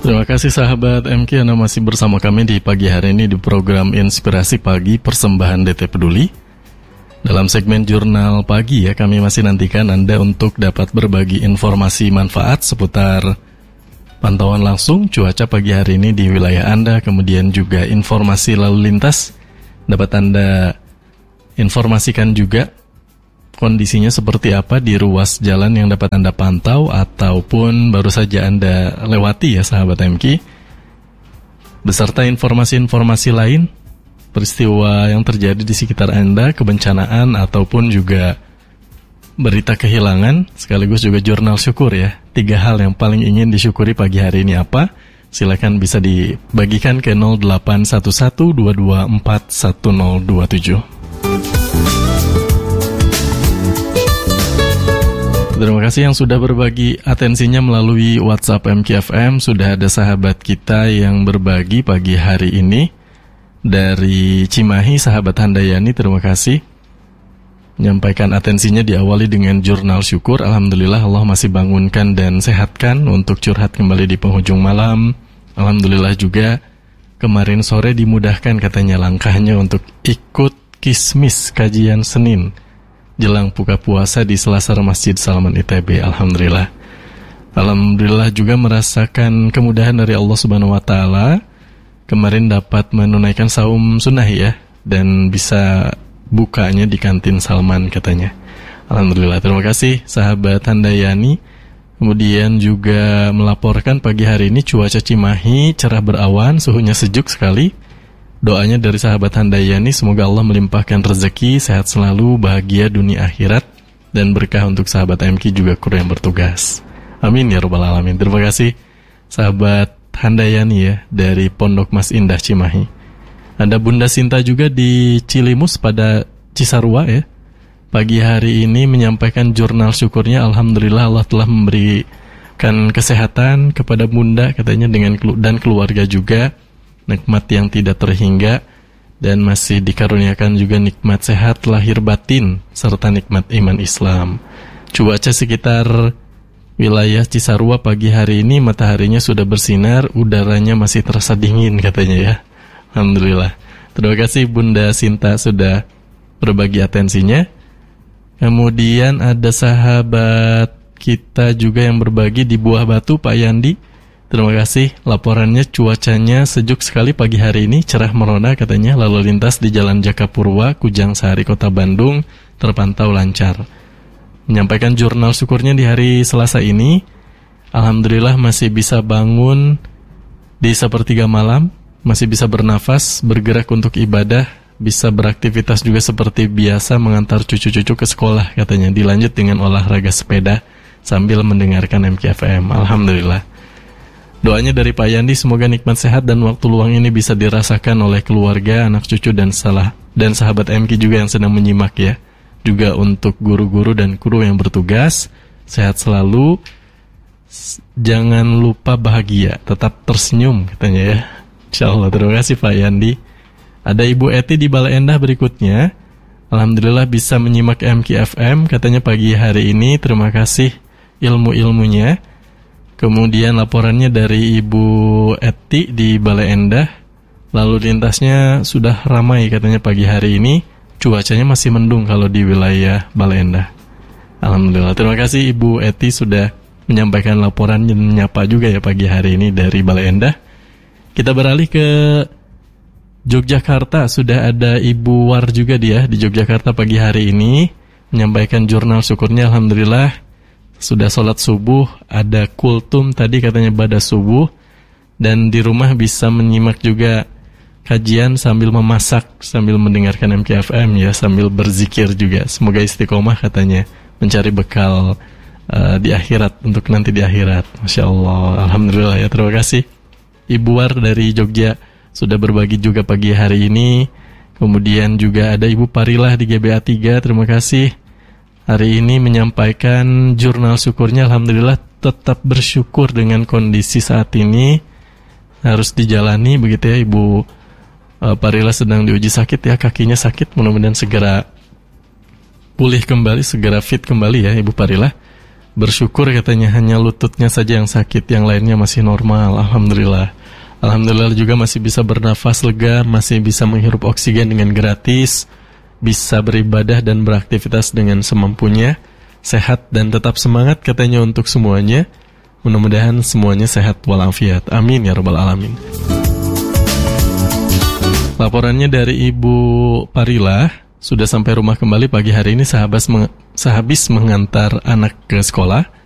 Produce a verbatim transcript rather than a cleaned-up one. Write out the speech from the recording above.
Terima kasih sahabat M K, Anda masih bersama kami di pagi hari ini di program Inspirasi Pagi Persembahan D T Peduli. Dalam segmen Jurnal Pagi ya, kami masih nantikan Anda untuk dapat berbagi informasi manfaat seputar pantauan langsung cuaca pagi hari ini di wilayah Anda, kemudian juga informasi lalu lintas. Dapat Anda informasikan juga kondisinya seperti apa di ruas jalan yang dapat Anda pantau ataupun baru saja Anda lewati ya sahabat M K, beserta informasi-informasi lain, peristiwa yang terjadi di sekitar Anda, kebencanaan ataupun juga berita kehilangan, sekaligus juga jurnal syukur ya. Tiga hal yang paling ingin disyukuri pagi hari ini apa? Silakan bisa dibagikan ke nol delapan satu satu dua dua empat satu nol dua tujuh. Terima kasih yang sudah berbagi atensinya melalui WhatsApp M K F M. Sudah ada sahabat kita yang berbagi pagi hari ini dari Cimahi, sahabat Handayani, terima kasih. Menyampaikan atensinya diawali dengan jurnal syukur. Alhamdulillah Allah masih bangunkan dan sehatkan untuk curhat kembali di penghujung malam. Alhamdulillah juga kemarin sore dimudahkan katanya langkahnya untuk ikut kismis kajian Senin jelang buka puasa di Selasar Masjid Salman I T B. Alhamdulillah. Alhamdulillah juga merasakan kemudahan dari Allah Subhanahu wa taala. Kemarin dapat menunaikan saum sunnah ya, dan bisa bukanya di kantin Salman katanya. Alhamdulillah, terima kasih sahabat Handayani. Kemudian juga melaporkan pagi hari ini cuaca Cimahi cerah berawan, suhunya sejuk sekali. Doanya dari sahabat Handayani, semoga Allah melimpahkan rezeki, sehat selalu, bahagia dunia akhirat, dan berkah untuk sahabat M K juga kru yang bertugas. Amin ya rabbal alamin. Terima kasih sahabat Handayani ya, dari Pondok Mas Indah Cimahi. Ada Bunda Sinta juga di Cilimus pada Cisarua ya. Pagi hari ini menyampaikan jurnal syukurnya. Alhamdulillah Allah telah memberikan kesehatan kepada Bunda katanya dengan dan keluarga juga. Nikmat yang tidak terhingga dan masih dikaruniakan juga nikmat sehat lahir batin serta nikmat iman Islam. Cuaca sekitar wilayah Cisarua pagi hari ini mataharinya sudah bersinar, udaranya masih terasa dingin katanya ya. Alhamdulillah. Terima kasih Bunda Sinta sudah berbagi atensinya. Kemudian ada sahabat kita juga yang berbagi di Buah Batu, Pak Yandi. Terima kasih laporannya, cuacanya sejuk sekali pagi hari ini, cerah merona katanya. Lalu lintas di Jalan Jakapurwa, Kujang Sari, Kota Bandung terpantau lancar. Menyampaikan jurnal syukurnya di hari Selasa ini, alhamdulillah masih bisa bangun di sepertiga malam, masih bisa bernafas, bergerak untuk ibadah, bisa beraktivitas juga seperti biasa, mengantar cucu-cucu ke sekolah katanya. Dilanjut dengan olahraga sepeda sambil mendengarkan M K F M. Alhamdulillah. Doanya dari Pak Yandi, semoga nikmat sehat dan waktu luang ini bisa dirasakan oleh keluarga, anak cucu dan salah dan sahabat M K juga yang sedang menyimak ya. Juga untuk guru-guru dan kru yang bertugas, sehat selalu. Jangan lupa bahagia, tetap tersenyum katanya ya. Insyaallah. Terima kasih Pak Yandi. Ada Ibu Eti di Bale Endah berikutnya. Alhamdulillah bisa menyimak M K F M katanya pagi hari ini. Terima kasih ilmu-ilmunya. Kemudian laporannya dari Ibu Eti di Bale Endah. Lalu lintasnya sudah ramai katanya pagi hari ini. Cuacanya masih mendung kalau di wilayah Bale Endah. Alhamdulillah. Terima kasih Ibu Eti sudah menyampaikan laporan dan menyapa juga ya pagi hari ini dari Bale Endah. Kita beralih ke Yogyakarta. Sudah ada Ibu War juga dia di Yogyakarta pagi hari ini menyampaikan jurnal syukurnya. Alhamdulillah sudah sholat subuh, ada kultum tadi katanya pada subuh, dan di rumah bisa menyimak juga kajian sambil memasak, sambil mendengarkan M K F M ya, sambil berzikir juga. Semoga istiqomah katanya mencari bekal uh, di akhirat, untuk nanti di akhirat. Masya Allah, alhamdulillah ya. Terima kasih Ibu War dari Jogja sudah berbagi juga pagi hari ini. Kemudian juga ada Ibu Parilah di G B A tiga, terima kasih. Hari ini menyampaikan jurnal syukurnya. Alhamdulillah tetap bersyukur dengan kondisi saat ini. Harus dijalani begitu ya. Ibu uh, Parila sedang diuji sakit ya, kakinya sakit. Mudah-mudahan segera pulih kembali, segera fit kembali ya Ibu Parila. Bersyukur katanya hanya lututnya saja yang sakit, yang lainnya masih normal. Alhamdulillah. Alhamdulillah juga masih bisa bernafas lega, masih bisa menghirup oksigen dengan gratis, bisa beribadah dan beraktivitas dengan semampunya, sehat dan tetap semangat katanya untuk semuanya. Mudah-mudahan semuanya sehat walafiat. Amin ya rabbal alamin. Laporannya dari Ibu Parila, sudah sampai rumah kembali pagi hari ini sehabis, meng- sehabis mengantar anak ke sekolah.